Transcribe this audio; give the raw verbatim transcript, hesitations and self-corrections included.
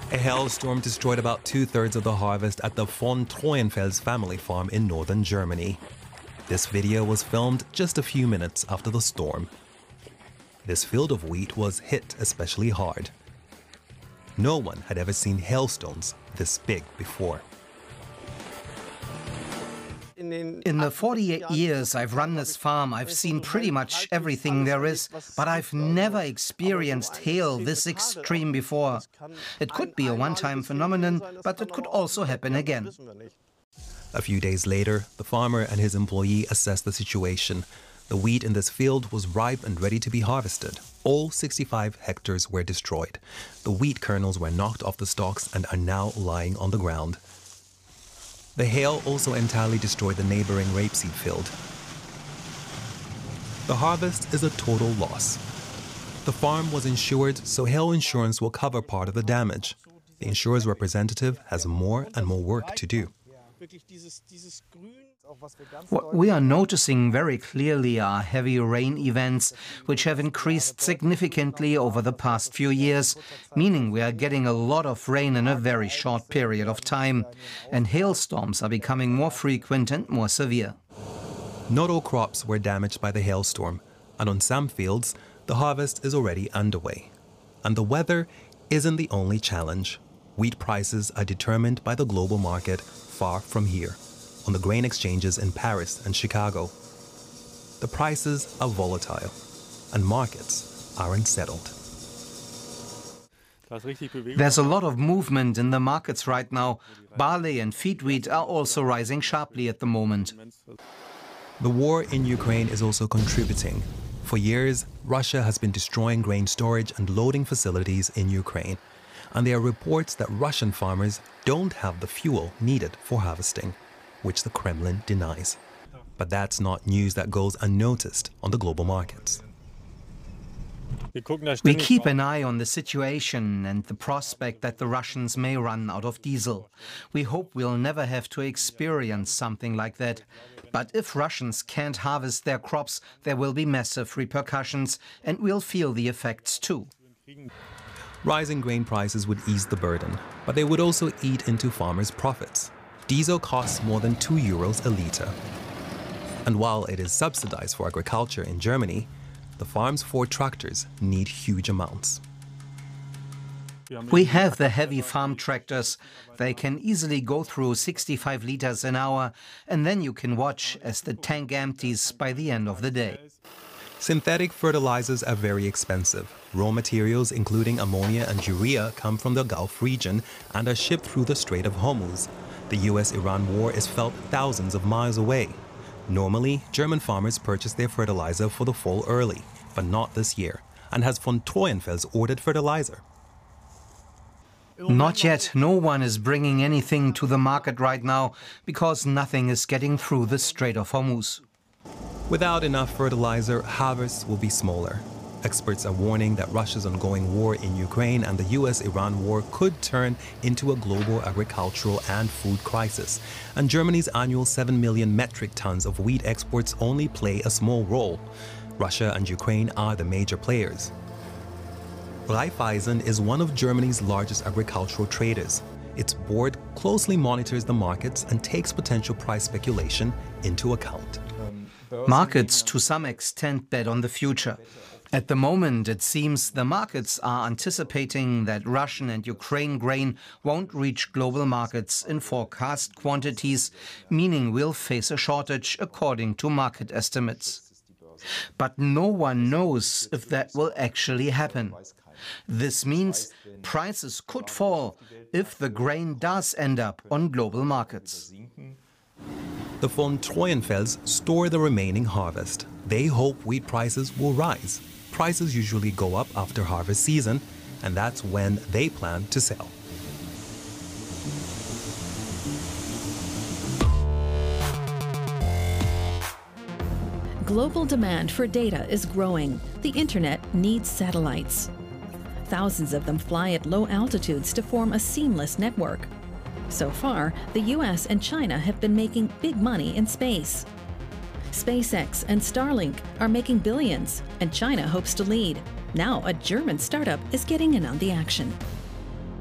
A hailstorm destroyed about two-thirds of the harvest at the von Treuenfels family farm in northern Germany. This video was filmed just a few minutes after the storm. This field of wheat was hit especially hard. No one had ever seen hailstones this big before. In the forty-eight years I've run this farm, I've seen pretty much everything there is, but I've never experienced hail this extreme before. It could be a one-time phenomenon, but it could also happen again. A few days later, the farmer and his employee assessed the situation. The wheat in this field was ripe and ready to be harvested. All sixty-five hectares were destroyed. The wheat kernels were knocked off the stalks and are now lying on the ground. The hail also entirely destroyed the neighboring rapeseed field. The harvest is a total loss. The farm was insured, so hail insurance will cover part of the damage. The insurer's representative has more and more work to do. What we are noticing very clearly are heavy rain events, which have increased significantly over the past few years, meaning we are getting a lot of rain in a very short period of time, and hailstorms are becoming more frequent and more severe. Not all crops were damaged by the hailstorm, and on some fields, the harvest is already underway. And the weather isn't the only challenge. Wheat prices are determined by the global market far from here, on the grain exchanges in Paris and Chicago. The prices are volatile, and markets are unsettled. There's a lot of movement in the markets right now. Barley and feed wheat are also rising sharply at the moment. The war in Ukraine is also contributing. For years, Russia has been destroying grain storage and loading facilities in Ukraine. And there are reports that Russian farmers don't have the fuel needed for harvesting, which the Kremlin denies. But that's not news that goes unnoticed on the global markets. We keep an eye on the situation and the prospect that the Russians may run out of diesel. We hope we'll never have to experience something like that. But if Russians can't harvest their crops, there will be massive repercussions, and we'll feel the effects too. Rising grain prices would ease the burden, but they would also eat into farmers' profits. Diesel costs more than two euros a litre. And while it is subsidized for agriculture in Germany, the farm's Ford tractors need huge amounts. We have the heavy farm tractors. They can easily go through sixty-five liters an hour, and then you can watch as the tank empties by the end of the day. Synthetic fertilizers are very expensive. Raw materials, including ammonia and urea, come from the Gulf region and are shipped through the Strait of Hormuz. The U S Iran war is felt thousands of miles away. Normally, German farmers purchase their fertilizer for the fall early, but not this year. And has von Treuenfels ordered fertilizer? Not yet. No one is bringing anything to the market right now because nothing is getting through the Strait of Hormuz. Without enough fertilizer, harvests will be smaller. Experts are warning that Russia's ongoing war in Ukraine and the U S Iran war could turn into a global agricultural and food crisis. And Germany's annual seven million metric tons of wheat exports only play a small role. Russia and Ukraine are the major players. Raiffeisen is one of Germany's largest agricultural traders. Its board closely monitors the markets and takes potential price speculation into account. Markets, to some extent, bet on the future. At the moment, it seems the markets are anticipating that Russian and Ukraine grain won't reach global markets in forecast quantities, meaning we'll face a shortage according to market estimates. But no one knows if that will actually happen. This means prices could fall if the grain does end up on global markets. The von Treuenfels store the remaining harvest. They hope wheat prices will rise. Prices usually go up after harvest season, and that's when they plan to sell. Global demand for data is growing. The internet needs satellites. Thousands of them fly at low altitudes to form a seamless network. So far, the U S and China have been making big money in space. SpaceX and Starlink are making billions, and China hopes to lead. Now a German startup is getting in on the action.